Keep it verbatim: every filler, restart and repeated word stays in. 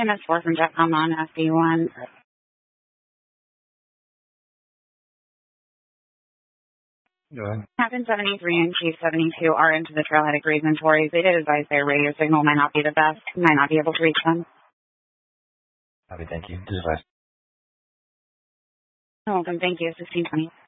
M S four from Jetcom on S B one. Go ahead. Captain seventy-three and Chief seventy-two are into the trailhead at Grays and Torreys. They did advise their radio signal might not be the best. Might not be able to reach them. Copy, thank you. Dispatch. You're welcome. Thank you. sixteen twenty.